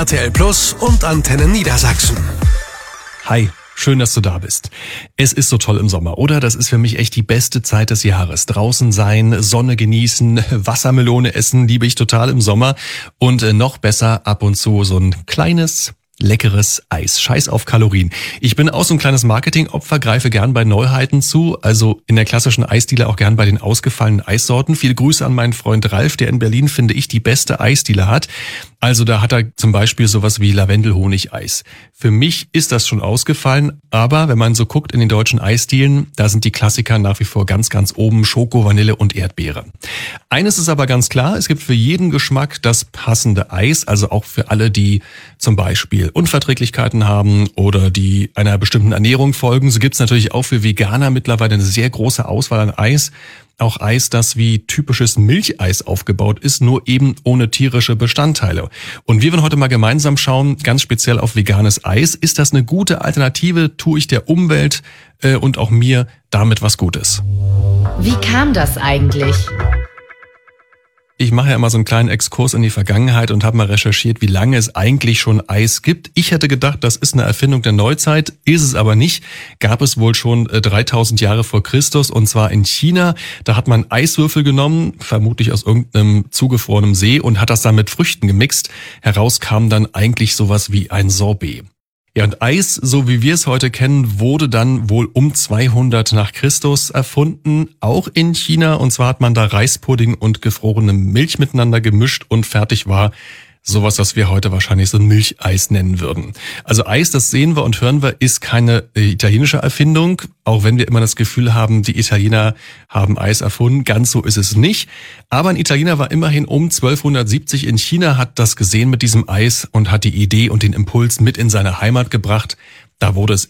RTL Plus und Antenne Niedersachsen. Hi, schön, dass du da bist. Es ist so toll im Sommer, oder? Das ist für mich echt die beste Zeit des Jahres. Draußen sein, Sonne genießen, Wassermelone essen, liebe ich total im Sommer. Und noch besser ab und zu so ein kleines, leckeres Eis. Scheiß auf Kalorien. Ich bin auch so ein kleines Marketingopfer, greife gern bei Neuheiten zu, also in der klassischen Eisdiele auch gern bei den ausgefallenen Eissorten. Viele Grüße an meinen Freund Ralf, der in Berlin, finde ich, die beste Eisdiele hat. Also da hat er zum Beispiel sowas wie Lavendel-Honig-Eis. Für mich ist das schon ausgefallen, aber wenn man so guckt in den deutschen Eisdielen, da sind die Klassiker nach wie vor ganz, ganz oben: Schoko, Vanille und Erdbeere. Eines ist aber ganz klar, es gibt für jeden Geschmack das passende Eis, also auch für alle, die zum Beispiel Unverträglichkeiten haben oder die einer bestimmten Ernährung folgen. So gibt's natürlich auch für Veganer mittlerweile eine sehr große Auswahl an Eis. Auch Eis, das wie typisches Milcheis aufgebaut ist, nur eben ohne tierische Bestandteile. Und wir wollen heute mal gemeinsam schauen, ganz speziell auf veganes Eis. Ist das eine gute Alternative? Tue ich der Umwelt und auch mir damit was Gutes? Wie kam das eigentlich? Ich mache ja immer so einen kleinen Exkurs in die Vergangenheit und habe mal recherchiert, wie lange es eigentlich schon Eis gibt. Ich hätte gedacht, das ist eine Erfindung der Neuzeit, ist es aber nicht. Gab es wohl schon 3000 Jahre vor Christus, und zwar in China. Da hat man Eiswürfel genommen, vermutlich aus irgendeinem zugefrorenen See, und hat das dann mit Früchten gemixt. Heraus kam dann eigentlich sowas wie ein Sorbet. Ja, und Eis, so wie wir es heute kennen, wurde dann wohl um 200 nach Christus erfunden, auch in China. Und zwar hat man da Reispudding und gefrorene Milch miteinander gemischt und fertig war sowas, was wir heute wahrscheinlich so ein Milcheis nennen würden. Also Eis, das sehen wir und hören wir, ist keine italienische Erfindung, auch wenn wir immer das Gefühl haben, die Italiener haben Eis erfunden. Ganz so ist es nicht. Aber ein Italiener war immerhin um 1270 in China, hat das gesehen mit diesem Eis und hat die Idee und den Impuls mit in seine Heimat gebracht. Da wurde es